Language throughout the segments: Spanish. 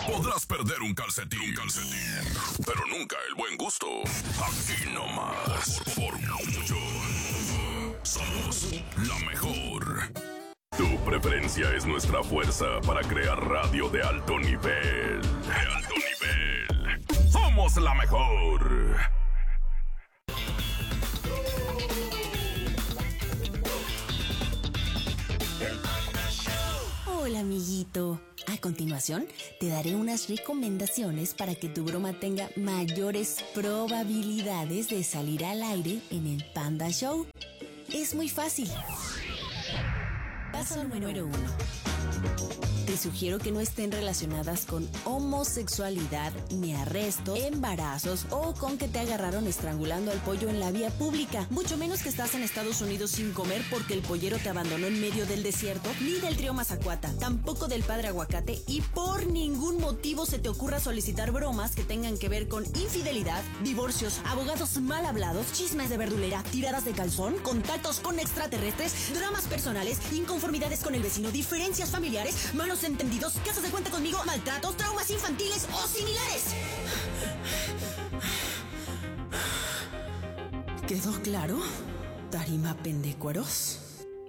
Podrás perder un calcetín, pero nunca el buen gusto. Aquí nomás, por mucho. Somos la mejor. Tu preferencia es nuestra fuerza para crear radio de alto nivel. Somos la mejor. Hola, amiguito. A continuación, te daré unas recomendaciones para que tu broma tenga mayores probabilidades de salir al aire en el Panda Show. Es muy fácil. Paso número 1. Te sugiero que no estén relacionadas con homosexualidad, ni arrestos, embarazos o con que te agarraron estrangulando al pollo en la vía pública. Mucho menos que estás en Estados Unidos sin comer porque el pollero te abandonó en medio del desierto, ni del trío Mazacuata, tampoco del padre Aguacate, y por ningún motivo se te ocurra solicitar bromas que tengan que ver con infidelidad, divorcios, abogados mal hablados, chismes de verdulera, tiradas de calzón, contactos con extraterrestres, dramas personales, inconformidades con el vecino, diferencias familiares, malos entendidos, casos de cuenta conmigo, maltratos, traumas infantiles o similares. ¿Quedó claro? Tarima pendecuaros.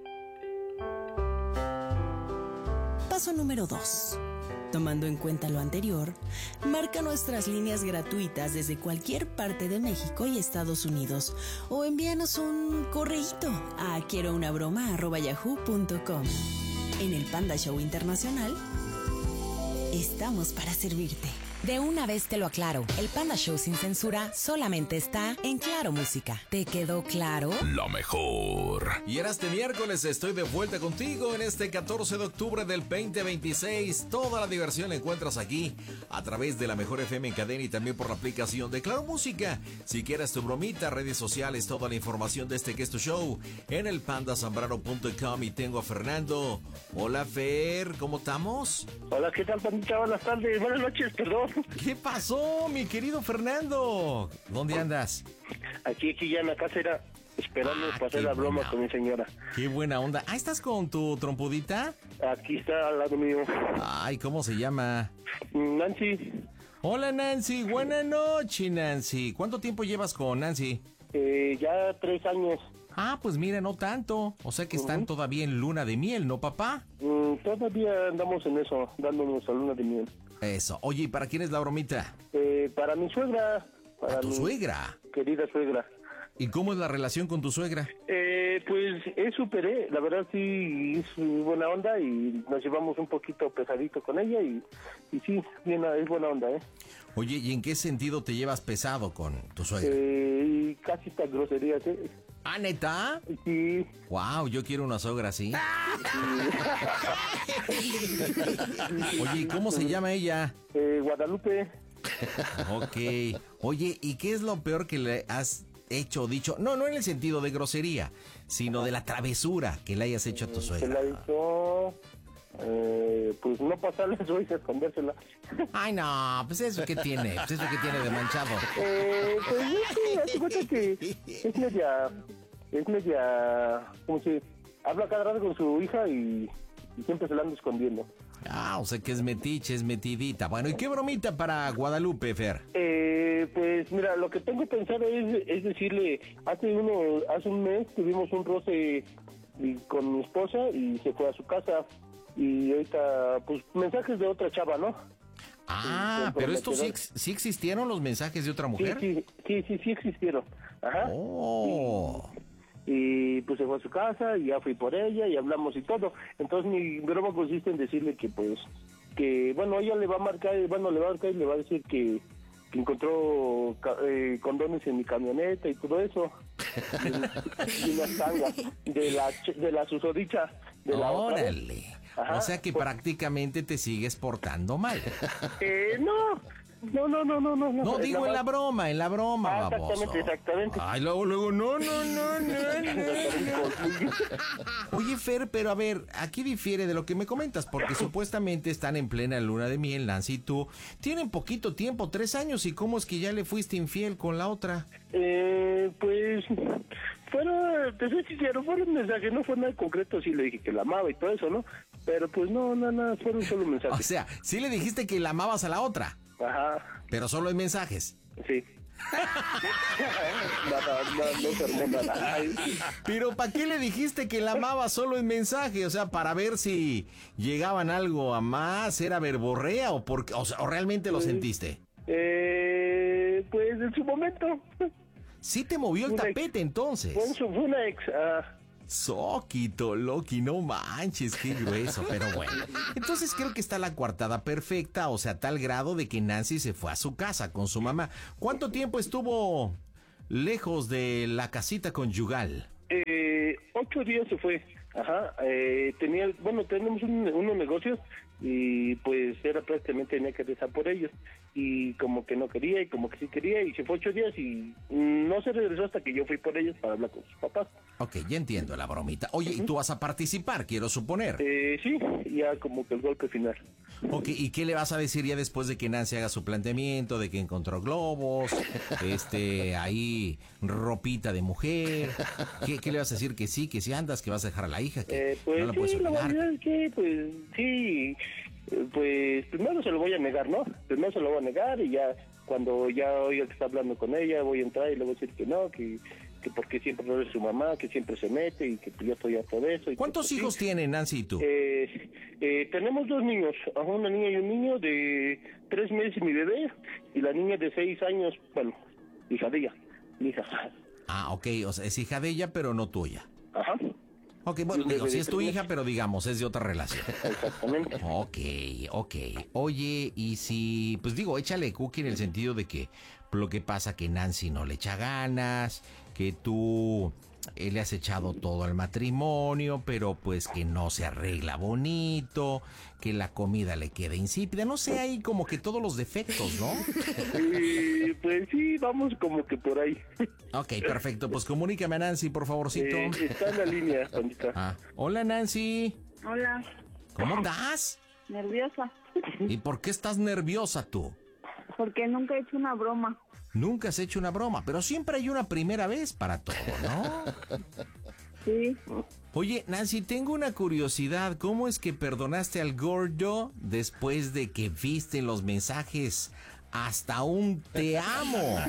Paso número 2. Tomando en cuenta lo anterior, marca nuestras líneas gratuitas desde cualquier parte de México y Estados Unidos o envíanos un correíto a quierounabroma@yahoo.com. En el Panda Show Internacional, estamos para servirte. De una vez te lo aclaro, el Panda Show sin censura solamente está en Claro Música. ¿Te quedó claro? La mejor. Y en este miércoles estoy de vuelta contigo en este 14 de octubre del 2026. Toda la diversión la encuentras aquí a través de la Mejor FM en cadena y también por la aplicación de Claro Música. Si quieres tu bromita, redes sociales, toda la información de este que es tu show en el pandasambrano.com. Y tengo a Fernando. Hola, Fer, ¿cómo estamos? Hola, ¿qué tal, pandita? Buenas tardes, buenas noches, perdón. ¿Qué pasó, mi querido Fernando? ¿Dónde andas? Aquí ya en la casa era esperando para hacer la broma con mi señora. Qué buena onda. Ah, ¿estás con tu trompudita? Aquí está al lado mío. Ay, ¿cómo se llama? Nancy. Hola, Nancy. Buenas noches, Nancy. ¿Cuánto tiempo llevas con Nancy? Ya 3 años. Ah, pues mira, no tanto. O sea que están todavía en luna de miel, ¿no, papá? Todavía andamos en eso, dándonos a luna de miel. Eso. Oye, ¿y para quién es la bromita? Para mi suegra. ¿A tu suegra? Querida suegra. ¿Y cómo es la relación con tu suegra? Pues es súper, la verdad sí, es buena onda y nos llevamos un poquito pesadito con ella y sí, bien, es buena onda, Oye, ¿y en qué sentido te llevas pesado con tu suegra? Casi tan groserías, ¿Ah, neta? Sí. Wow, yo quiero una suegra así. Oye, ¿y cómo se llama ella? Guadalupe. Ok. Oye, ¿y qué es lo peor que le has hecho o dicho? No en el sentido de grosería, sino de la travesura que le hayas hecho a tu suegra. Se la hizo... pues no pasarle eso y escondérsela. Ay, no, pues eso que tiene, pues eso que tiene de manchado. Pues sí, hace cuenta que es media, como si habla cada rato con su hija y siempre se la anda escondiendo. Ah, o sea que es metiche, es metidita. Bueno, ¿y qué bromita para Guadalupe, Fer? Pues mira, lo que tengo pensado es decirle, hace un mes tuvimos un roce con mi esposa y se fue a su casa. Y ahorita, pues, mensajes de otra chava, ¿no? Ah, pero estos sí existieron los mensajes de otra mujer. Sí existieron. Ajá. Oh. Y pues se fue a su casa y ya fui por ella y hablamos y todo. Entonces mi broma consiste en decirle que pues, que bueno, ella le va a marcar y le va a decir que encontró condones en mi camioneta y todo eso. Y unas tangas de la susodicha. Órale. O sea que prácticamente te sigues portando mal. No. No, digo en la broma, baboso. Exactamente. Ay, luego, no. Oye, Fer, pero a ver, aquí difiere de lo que me comentas, porque supuestamente están en plena luna de miel, Nancy y tú. Tienen poquito tiempo, 3 años, ¿y cómo es que ya le fuiste infiel con la otra? Pues, te soy sincero, fueron mensajes, no fue nada concreto, sí le dije que la amaba y todo eso, ¿no? Pero pues no, fueron solo mensajes. O sea, sí le dijiste que la amabas a la otra. Ajá. Pero solo en mensajes. Sí. No se armó nada. Ay. Pero ¿para qué le dijiste que la amabas solo en mensaje? O sea, para ver si llegaban algo a más, era verborrea o porque, o realmente lo sentiste. Pues en su momento. Sí te movió el tapete entonces. Fue una ex. Soquito, Loki, no manches, qué grueso, pero bueno. Entonces creo que está la coartada perfecta, o sea, a tal grado de que Nancy se fue a su casa con su mamá. ¿Cuánto tiempo estuvo lejos de la conyugal? 8 días se fue. Ajá. Tenemos unos negocios y pues era prácticamente tenía que rezar por ellos. Y como que no quería y como que sí quería y se fue 8 días y no se regresó hasta que yo fui por ellos para hablar con sus papás. Ok, ya entiendo la bromita. Oye, ¿y tú vas a participar, quiero suponer? Sí, ya como que el golpe final. Ok, ¿y qué le vas a decir ya después de que Nancy haga su planteamiento, de que encontró globos, ahí ropita de mujer? ¿Qué le vas a decir? Que sí andas, que vas a dejar a la hija, que pues no la puedes sí, la olvidar. verdad es que pues sí, pues primero se lo voy a negar, ¿no? Primero se lo voy a negar y ya cuando ya oiga que está hablando con ella voy a entrar y le voy a decir que no, que porque siempre no es su mamá, que siempre se mete y que yo estoy harto de eso. Y ¿cuántos hijos tienen Nancy y tú? Tenemos 2 niños, una niña y un niño de 3 meses y mi bebé, y la niña de 6 años, bueno, hija de ella, mi hija. Ah, ok, o sea, es hija de ella, pero no tuya. Ajá. Ok, bueno, digo, sí es tu hija, pero digamos, es de otra relación. Exactamente. Ok. Oye, y si, pues digo, échale cookie en el sentido de que lo que pasa que Nancy no le echa ganas, que tú le has echado todo al matrimonio, pero pues que no se arregla bonito, que la comida le queda insípida, no sé, hay como que todos los defectos, ¿no? Pues sí, vamos como que por ahí. Ok, perfecto, pues comunícame a Nancy, por favorcito. Está en la línea, Juanita. Hola, Nancy. Hola. ¿Cómo estás? Nerviosa. ¿Y por qué estás nerviosa tú? Porque nunca he hecho una broma. Nunca has hecho una broma, pero siempre hay una primera vez para todo, ¿no? Sí. Oye, Nancy, tengo una curiosidad. ¿Cómo es que perdonaste al gordo después de que viste en los mensajes hasta un te amo?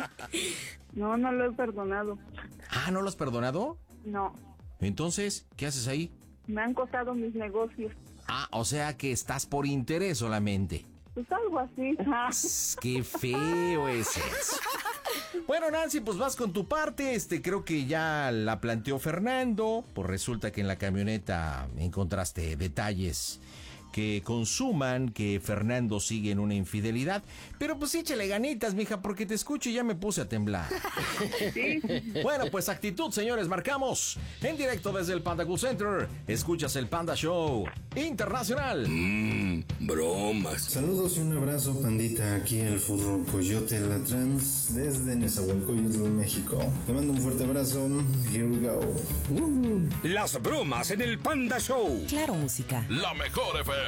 No lo he perdonado. Ah, ¿no lo has perdonado? No. Entonces, ¿qué haces ahí? Me han costado mis negocios. Ah, o sea que estás por interés solamente. Pues algo así. ¡Qué feo es eso! Bueno, Nancy, pues vas con tu parte. Creo que ya la planteó Fernando. Pues resulta que en la camioneta encontraste detalles que consuman que Fernando sigue en una infidelidad. Pero pues échale ganitas, mija, porque te escucho y ya me puse a temblar. Sí. Bueno, pues actitud, señores, marcamos. En directo desde el Panda Cool Center, escuchas el Panda Show Internacional. Bromas. Saludos y un abrazo, pandita, aquí el Furro Coyote La Trans desde Nezahualcóyotl, México. Te mando un fuerte abrazo. Here we go. Las bromas en el Panda Show. Claro, música. La mejor FM.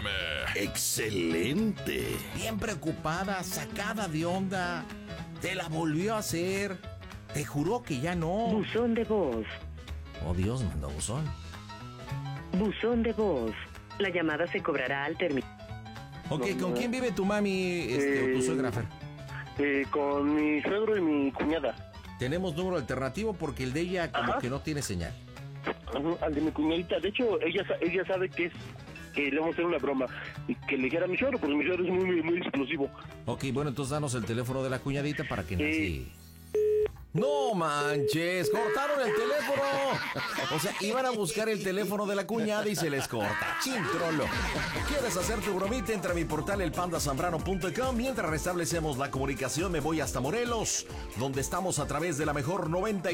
Excelente. Bien preocupada, sacada de onda. Te la volvió a hacer. Te juró que ya no. Buzón de voz. Oh, Dios, mandó buzón. Buzón de voz. La llamada se cobrará al término. Ok, ¿con quién vive tu mami o tu suegra, Fer? Con mi suegro y mi cuñada. Tenemos número alternativo porque el de ella como que no tiene señal. Al de mi cuñadita. De hecho, ella sabe que le vamos a hacer una broma y que le dijera a mi suegro, porque mi suegro es muy explosivo. Ok, bueno, entonces danos el teléfono de la cuñadita para que Nancy... ¡No manches! ¡Cortaron el teléfono! O sea, iban a buscar el teléfono de la cuñada y se les corta. ¡Chintrolo! ¿Quieres hacer tu bromita? Entra a mi portal elpandasambrano.com. Mientras restablecemos la comunicación, me voy hasta Morelos, donde estamos a través de la mejor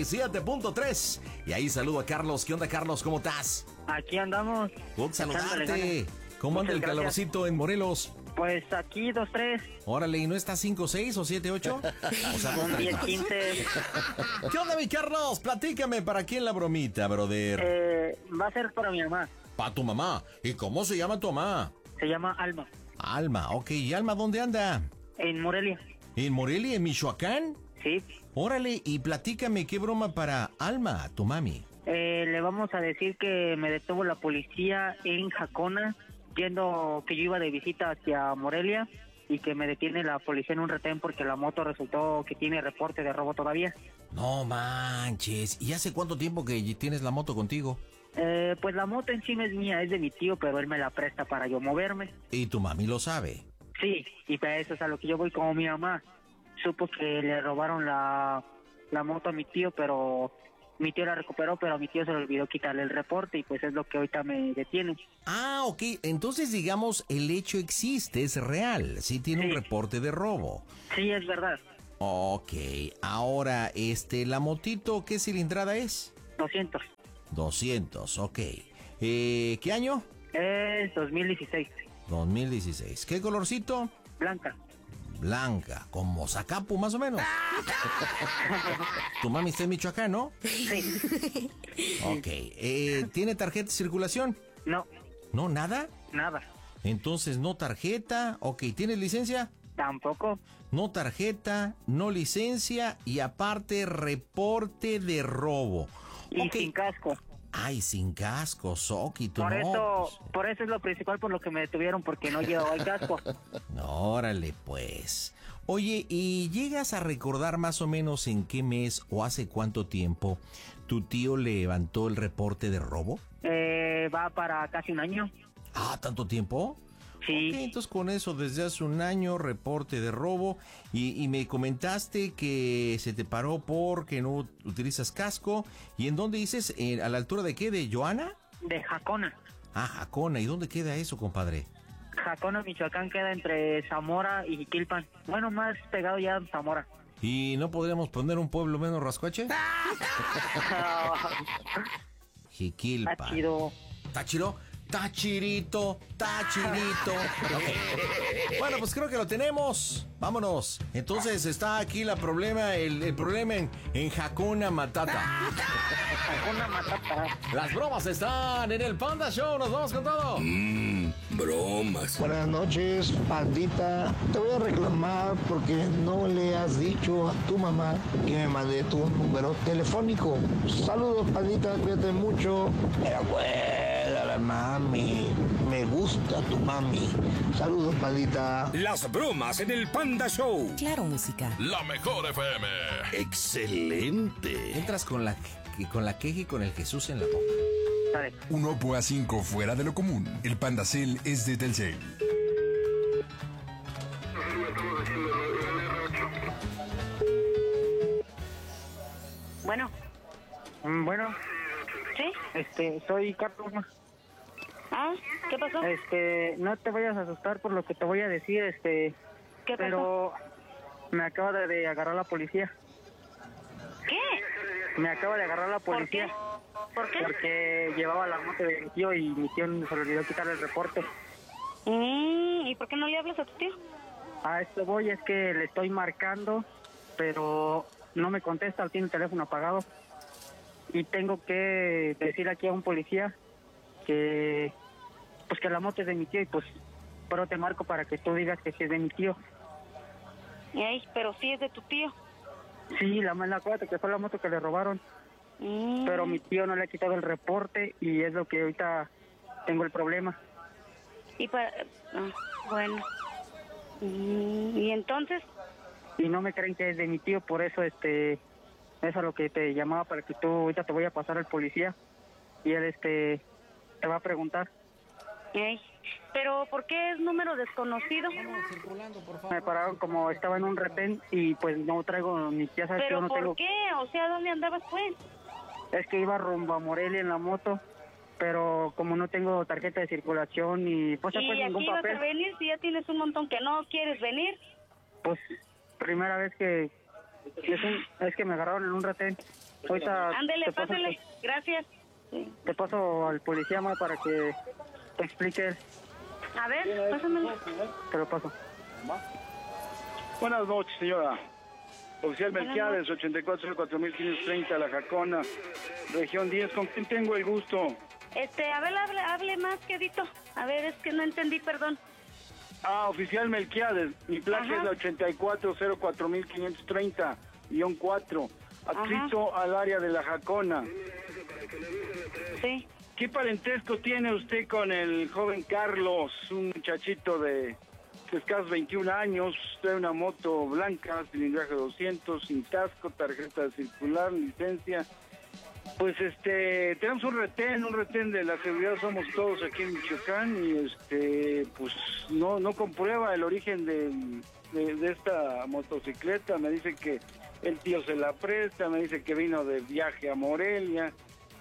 97.3. Y ahí saludo a Carlos. ¿Qué onda, Carlos? ¿Cómo estás? Aquí andamos. ¡Good saludarte! ¿Cómo anda el calorcito en Morelos? Pues aquí 2-3. Órale, ¿y no está 5-6 o 7-8? O sea, 10-15. ¿Qué onda, mi Carlos? Platícame, ¿para quién la bromita, brother? Va a ser para mi mamá. ¿Para tu mamá? ¿Y cómo se llama tu mamá? Se llama Alma. Alma, ok. ¿Y Alma dónde anda? En Morelia. ¿En Morelia, en Michoacán? Sí. Órale, y platícame, ¿qué broma para Alma, tu mami? Le vamos a decir que me detuvo la policía en Jacona, que yo iba de visita hacia Morelia, y que me detiene la policía en un retén porque la moto resultó que tiene reporte de robo todavía. No manches. ¿Y hace cuánto tiempo que tienes la moto contigo? Pues la moto en sí no es mía, es de mi tío, pero él me la presta para yo moverme. ¿Y tu mami lo sabe? Sí, y para eso es a lo que yo voy. Como mi mamá supo que le robaron la moto a mi tío, pero mi tío la recuperó, pero a mi tío se le olvidó quitarle el reporte y pues es lo que ahorita me detiene. Ah, ok. Entonces, digamos, el hecho existe, es real. Sí tiene un reporte de robo. Sí, es verdad. Ok. Ahora, la motito, ¿qué cilindrada es? 200. 200, ok. ¿Qué año? Es 2016. 2016. ¿Qué colorcito? Blanca. Blanca, como Zacapu más o menos. Tu mami está en Michoacán, ¿no? Sí. Ok. ¿Tiene tarjeta de circulación? No. ¿No, nada? Nada. Entonces, no tarjeta. Ok, ¿tienes licencia? Tampoco. No tarjeta, no licencia y aparte reporte de robo. Y sin casco. Ay, sin casco, Soquito, Por eso es lo principal por lo que me detuvieron, porque no llevaba el casco. No, órale, pues. Oye, ¿y llegas a recordar más o menos en qué mes o hace cuánto tiempo tu tío levantó el reporte de robo? Va para casi un año. Ah, ¿tanto tiempo? Sí. Ok, entonces con eso, desde hace un año, reporte de robo. Y me comentaste que se te paró porque no utilizas casco. ¿Y en dónde dices? ¿A la altura de qué? ¿De Joana? De Jacona. Ah, Jacona. ¿Y dónde queda eso, compadre? Jacona, Michoacán, queda entre Zamora y Jiquilpan. Bueno, más pegado ya a Zamora. ¿Y no podríamos poner un pueblo menos rascuache? Jiquilpan. Está chido. ¿Está chido? Tachirito, tachirito. Okay. Bueno, pues creo que lo tenemos. Vámonos. Entonces está aquí el problema en Hakuna Matata. Hakuna Matata. Las bromas están en el Panda Show. Nos vamos con todo. Bromas. Buenas noches, pandita. Te voy a reclamar porque no le has dicho a tu mamá que me mandé tu número telefónico. Saludos, pandita, cuídate mucho. Pero bueno, la mami. Me gusta tu mami. Saludos, pandita. Las bromas en el Panda Show. Claro, música. La mejor FM. Excelente. Entras con la queja y con el Jesús en la boca. Dale. Un Oppo A5 fuera de lo común. El Pandacel es de Telcel. Bueno. Bueno. ¿Sí? Soy Carlos. Ah, ¿qué pasó? No te vayas a asustar por lo que te voy a decir, ¿Qué pasó? pero me acaba de agarrar la policía. ¿Qué? Me acaba de agarrar la policía. ¿Por qué? Porque llevaba la moto de mi tío y mi tío se le olvidó quitarle el reporte. ¿Y por qué no le hablas a tu tío? A esto voy, es que le estoy marcando, pero no me contesta, tiene el teléfono apagado. Y tengo que decir aquí a un policía que que la moto es de mi tío y pero te marco para que tú digas que sí es de mi tío. Ey, pero sí es de tu tío. Sí, acuérdate que fue la moto que le robaron. Pero mi tío no le ha quitado el reporte y es lo que ahorita tengo el problema. Bueno. ¿Y entonces? Y no me creen que es de mi tío, por eso es a lo que te llamaba, para que tú ahorita te voy a pasar al policía y él te va a preguntar. Ey, pero ¿por qué es número desconocido? Circulando, por favor. Me pararon como estaba en un retén y pues no traigo ni ya sabes que yo no ¿Pero tengo. por qué? O sea, ¿dónde andabas pues? Es que iba rumbo a Morelia en la moto, pero como no tengo tarjeta de circulación y pues ¿Y ningún aquí vas papel. a venir si ya tienes un montón que no quieres venir? Pues primera vez que es que me agarraron en un retén. Ahorita Ándele, pásale, gracias. te paso al policía más para que te explique. A ver, pásamelo. Te lo paso. Buenas noches, señora. Oficial Melquiades, 84-4530, La Jacona, región 10. ¿Con quién tengo el gusto? A ver, hable más, quedito. A ver, es que no entendí, perdón. Oficial Melquiades, mi placa es la 84-04530-4, adscrito al área de La Jacona. Sí. ¿Qué parentesco tiene usted con el joven Carlos, un muchachito de escasos 21 años, trae una moto blanca, cilindraje 200, sin casco, tarjeta circular, licencia? Pues tenemos un retén de la seguridad Somos Todos aquí en Michoacán y pues no comprueba el origen de esta motocicleta. Me dice que el tío se la presta, me dice que vino de viaje a Morelia.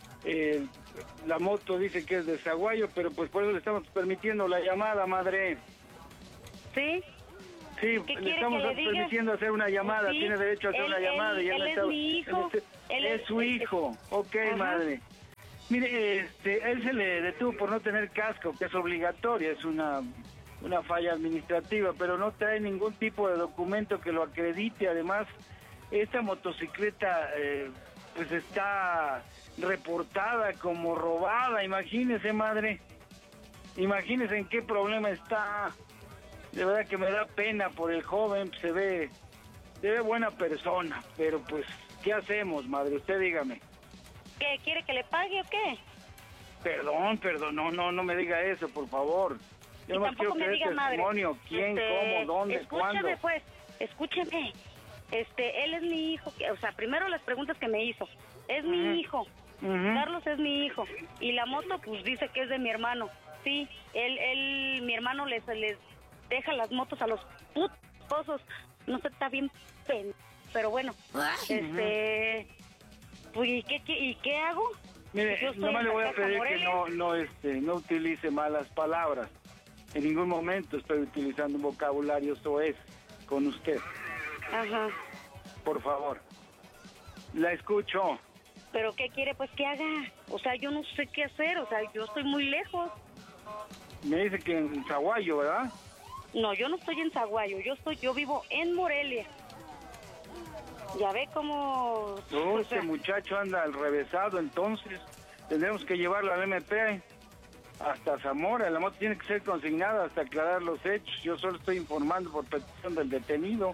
La moto dice que es de Zaguayo, pero pues por eso le estamos permitiendo la llamada, madre. ¿Sí? Sí, le estamos permitiendo hacer una llamada, sí, tiene derecho a hacer una llamada. Él es mi hijo. Él es su hijo, ok, ajá. Madre. Mire, él se le detuvo por no tener casco, que es obligatoria, es una falla administrativa, pero no trae ningún tipo de documento que lo acredite. Además, esta motocicleta pues está reportada como robada, imagínese, madre. Imagínese en qué problema está. De verdad que me da pena por el joven, se ve buena persona, pero pues, ¿qué hacemos, madre? Usted dígame. ¿Qué, quiere que le pague o qué? Perdón, no me diga eso, por favor. Yo no quiero que dé testimonio, quién, cómo, dónde, cuándo. Escúcheme, pues, escúcheme. Él es mi hijo, o sea, primero las preguntas que me hizo. Es mi hijo, Carlos es mi hijo, y la moto, pues, dice que es de mi hermano. Sí, mi hermano les deja las motos a los putos, no sé, está bien pero bueno, pues, ¿y qué hago? Mire, nomás le voy a pedir que no utilice malas palabras. En ningún momento estoy utilizando un vocabulario soez con usted. Ajá. Por favor. La escucho. ¿Pero qué quiere, pues, que haga? O sea, yo no sé qué hacer, o sea, yo estoy muy lejos. Me dice que en Zaguayo, ¿verdad? No, yo no estoy en Zaguayo, yo vivo en Morelia. Ya ve cómo... Este muchacho anda al revésado, entonces tendremos que llevarlo al MP hasta Zamora. La moto tiene que ser consignada hasta aclarar los hechos. Yo solo estoy informando por petición del detenido.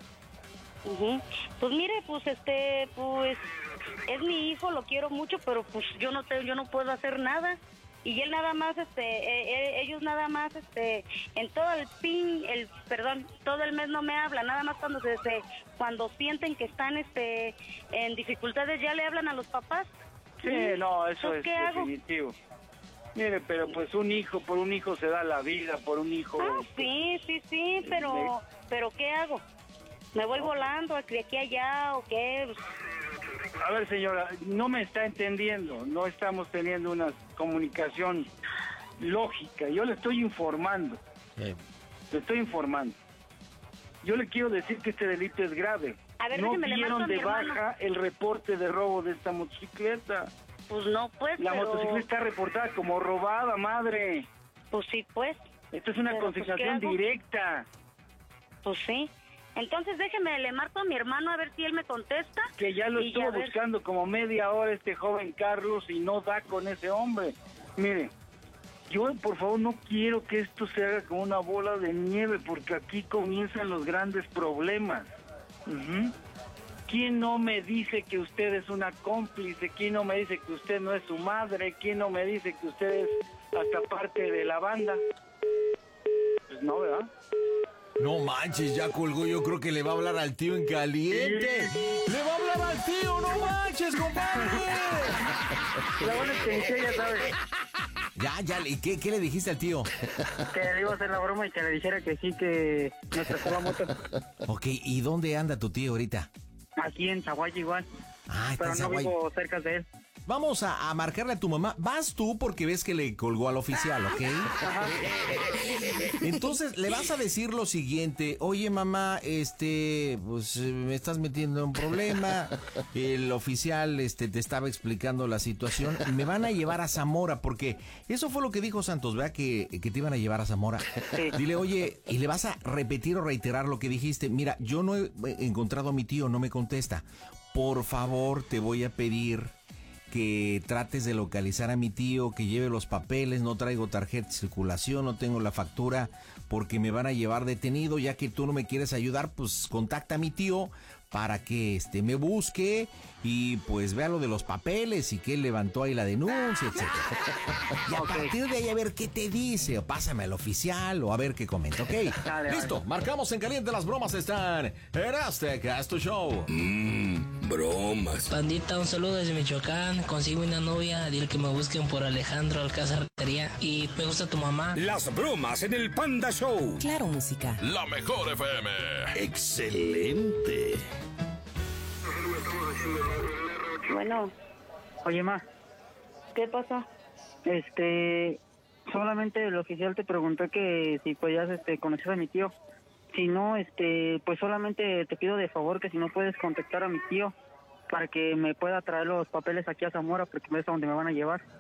Pues mire, pues pues es mi hijo, lo quiero mucho, pero pues yo no puedo hacer nada. Y él nada más, ellos nada más, en todo todo el mes no me hablan, nada más cuando sienten que están, en dificultades ya le hablan a los papás. Sí, no, eso es definitivo. Mire, pero pues por un hijo se da la vida, por un hijo. Ah, sí, pero ¿qué hago? ¿Me voy volando de aquí a allá o qué? A ver, señora, no me está entendiendo, no estamos teniendo una comunicación lógica. Yo le estoy informando. Le estoy informando. Yo le quiero decir que este delito es grave. A ver, no dieron de baja el reporte de robo de esta motocicleta. Pues no, pues, La motocicleta está reportada como robada, madre. Pues sí, pues. Esto es una consignación directa. Pues sí. Entonces déjeme, le marco a mi hermano a ver si él me contesta. Que ya lo estuvo buscando como media hora este joven Carlos y no da con ese hombre. Mire, yo por favor no quiero que esto se haga como una bola de nieve, porque aquí comienzan los grandes problemas. ¿Quién no me dice que usted es una cómplice? ¿Quién no me dice que usted no es su madre? ¿Quién no me dice que usted es hasta parte de la banda? Pues no, ¿verdad? No manches, ya colgó, yo creo que le va a hablar al tío en caliente. ¡Le va a hablar al tío, no manches, compadre! La buena extensión, ya sabes. Ya, ¿y qué le dijiste al tío? Que le iba a hacer la broma y que le dijera que sí, que nos prestó la moto. Ok, ¿y dónde anda tu tío ahorita? Aquí en Zaguayo igual. Ah, pero no vivo cerca de él. Vamos a marcarle a tu mamá. Vas tú porque ves que le colgó al oficial, ¿ok? Entonces le vas a decir lo siguiente: oye, mamá, pues me estás metiendo en un problema. El oficial te estaba explicando la situación y me van a llevar a Zamora, porque eso fue lo que dijo Santos, ¿verdad? Que te iban a llevar a Zamora. Sí. Dile, oye, y le vas a repetir o reiterar lo que dijiste. Mira, yo no he encontrado a mi tío, no me contesta. Por favor, te voy a pedir que trates de localizar a mi tío, que lleve los papeles. No traigo tarjeta de circulación, no tengo la factura, porque me van a llevar detenido. Ya que tú no me quieres ayudar, pues contacta a mi tío para que me busque y pues vea lo de los papeles y que él levantó ahí la denuncia, etc. Y a partir de ahí a ver qué te dice, o pásame al oficial, o a ver qué comenta, ¿ok? Listo, marcamos en caliente, las bromas están en Azteca, es tu show. Bromas. Pandita, un saludo desde Michoacán, consigo una novia, dile que me busquen por Alejandro Alcázar Rentería, y me gusta tu mamá. Las bromas en el Panda Show. Claro Música. La mejor FM. Excelente. Bueno. Oye, ma. ¿Qué pasa? Solamente el oficial te preguntó que si podías conocer a mi tío. Si no, pues solamente te pido de favor que si no puedes contactar a mi tío para que me pueda traer los papeles aquí a Zamora, porque es a donde me van a llevar.